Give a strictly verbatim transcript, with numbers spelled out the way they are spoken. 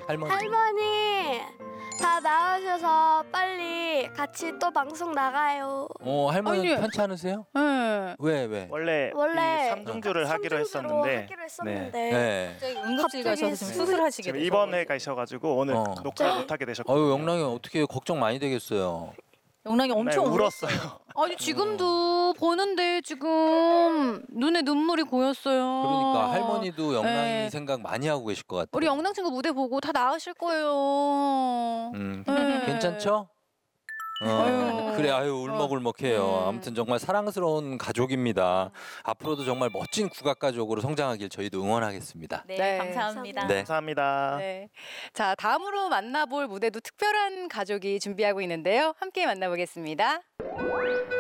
할머니. 할머니 다 나으셔서 빨리 같이 또 방송 나가요. 어 할머니 아니. 편찮으세요? 네. 왜 왜? 원래, 원래 이 삼중주를 하기로 삼중주로 했었는데 하기로 했었는데 네. 갑자기 응급실 갑자기 가셔서 지금 수- 수술하시게 지금 되셔. 입원해 가셔가지고 오늘 어. 녹화를 못하게 되셨거든요. 어유 영랑이 어떻게 걱정 많이 되겠어요. 영랑이 엄청 네, 울었. 울었어요. 아니 지금도 보는데 지금 눈에 눈물이 고였어요. 그러니까 할머니도 영랑이 네. 생각 많이 하고 계실 것 같아요. 우리 영랑 친구 무대 보고 다 나으실 거예요. 음, 네. 괜찮죠? 어, 아유. 그래 아유 울먹울먹해요. 음. 아무튼 정말 사랑스러운 가족입니다. 앞으로도 정말 멋진 국악 가족으로 성장하길 저희도 응원하겠습니다. 네, 네. 감사합니다. 네. 감사합니다. 네. 자, 다음으로 만나볼 무대도 특별한 가족이 준비하고 있는데요. 함께 만나보겠습니다.